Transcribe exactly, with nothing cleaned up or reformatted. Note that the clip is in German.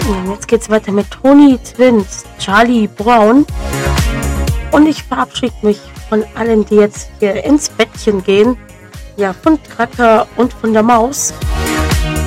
Ja, jetzt geht's weiter mit Tony Twins, Charlie Brown. Und ich verabschiede mich von allen, die jetzt hier ins Bettchen gehen. Ja, von Tracker und von der Maus.